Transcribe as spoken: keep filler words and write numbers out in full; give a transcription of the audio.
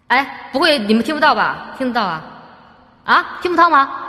哎，不会你们听不到吧？听得到啊？啊，听不到吗？